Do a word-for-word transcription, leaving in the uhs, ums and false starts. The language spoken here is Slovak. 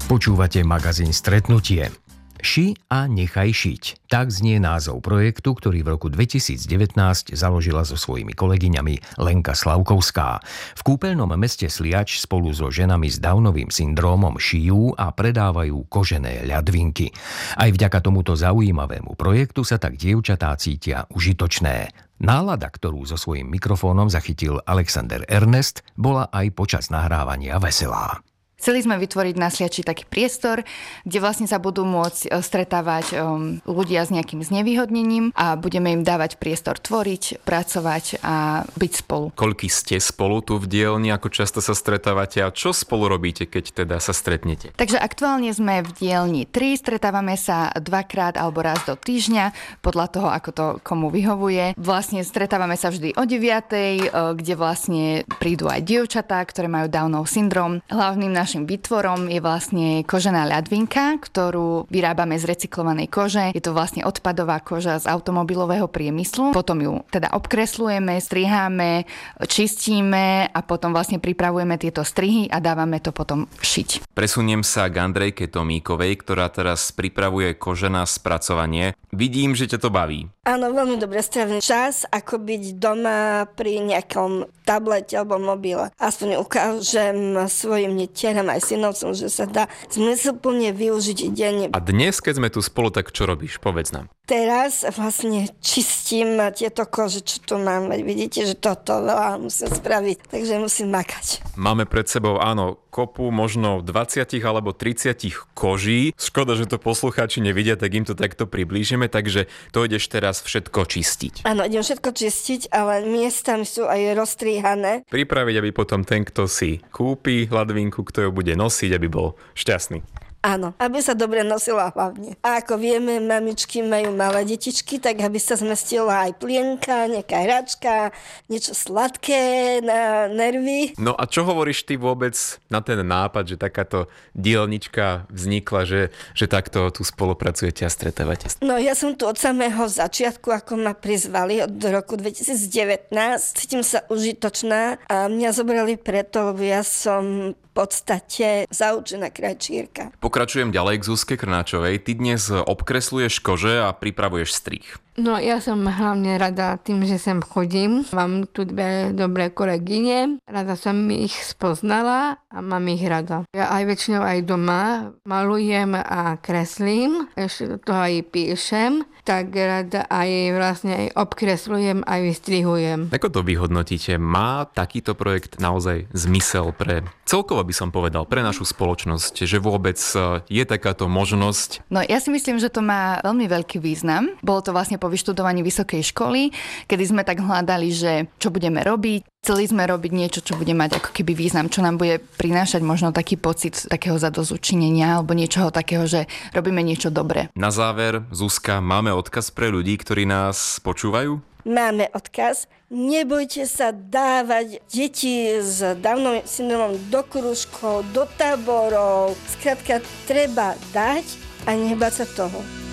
Počúvate magazín Stretnutie. Ši a nechaj šiť. Tak znie názov projektu, ktorý v roku dvetisícdevätnásť založila so svojimi kolegyňami Lenka Slavkovská. V kúpeľnom meste Sliač spolu so ženami s Downovým syndrómom šijú a predávajú kožené ľadvinky. Aj vďaka tomuto zaujímavému projektu sa tak dievčatá cítia užitočné. Nálada, ktorú so svojím mikrofónom zachytil Alexander Ernest, bola aj počas nahrávania veselá. Chceli sme vytvoriť na Sliači taký priestor, kde vlastne sa budú môcť stretávať ľudia s nejakým znevýhodnením a budeme im dávať priestor tvoriť, pracovať a byť spolu. Koľký ste spolu tu v dielni, ako často sa stretávate a čo spolu robíte, keď teda sa stretnete? Takže aktuálne sme v dielni tri, stretávame sa dvakrát alebo raz do týždňa, podľa toho, ako to komu vyhovuje. Vlastne stretávame sa vždy o deviatej, kde vlastne prídu aj dievčatá, ktoré majú Downov syndrom. Hlavným našim Našim výtvorom je vlastne kožená ľadvinka, ktorú vyrábame z recyklovanej kože. Je to vlastne odpadová koža z automobilového priemyslu. Potom ju teda obkreslujeme, striháme, čistíme a potom vlastne pripravujeme tieto strihy a dávame to potom šiť. Presuniem sa k Andrejke Tomíkovej, ktorá teraz pripravuje kožená spracovanie. Vidím, že ťa to baví. Áno, veľmi dobre strávim čas, ako byť doma pri nejakom tablete alebo mobile. Aspoň ukážem svojim netieram aj synovcom, že sa dá zmysluplne využiť deň. A dnes, keď sme tu spolu, tak čo robíš? Povedz nám. Teraz vlastne čistím tieto kože, čo tu mám. Vidíte, že toto veľa musím spraviť, takže musím makať. Máme pred sebou, áno, kopu možno dvadsať alebo tridsať koží. Škoda, že to poslucháči nevidia, tak im to takto priblížime, takže to ideš teraz všetko čistiť. Áno, idem všetko čistiť, ale miestami sú aj rozstrihané. Pripraviť, aby potom ten, kto si kúpi ľadvinku, kto ju bude nosiť, aby bol šťastný. Áno, aby sa dobre nosila hlavne. A ako vieme, mamičky majú malé detičky, tak aby sa zmestila aj plienka, nejaká hračka, niečo sladké na nervy. No a čo hovoríš ty vôbec na ten nápad, že takáto dielnička vznikla, že, že takto tu spolupracujete a stretávate? No ja som tu od samého začiatku, ako ma prizvali od roku dvetisícdevätnásť. Cítim sa užitočná a mňa zobrali preto, lebo ja som v podstate zaučená krajčírka. Pokračujem ďalej k Zuzke Krnáčovej. Ty dnes obkresluješ kože a pripravuješ strih. No ja som hlavne rada tým, že sem chodím. Mám tu dve dobré kolegyne. Rada som ich spoznala a mám ich rada. Ja aj väčšinou aj doma malujem a kreslím. Ešte do toho aj píšem. Tak rada aj vlastne aj obkreslujem, aj vystrihujem. Ako to vyhodnotíte? Má takýto projekt naozaj zmysel pre, celkovo by som povedal, pre našu spoločnosť? Že vôbec je takáto možnosť? No ja si myslím, že to má veľmi veľký význam. Bolo to vlastne po vyštudovaní vysokej školy, kedy sme tak hľadali, že čo budeme robiť. Chceli sme robiť niečo, čo bude mať ako keby význam, čo nám bude prinášať možno taký pocit takého zadozučinenia alebo niečoho takého, že robíme niečo dobré. Na záver, Zuzka, máme odkaz pre ľudí, ktorí nás počúvajú? Máme odkaz. Nebojte sa dávať deti s Downovým syndromom do krúžkov, do táborov. Skrátka, treba dať a nebáť sa toho.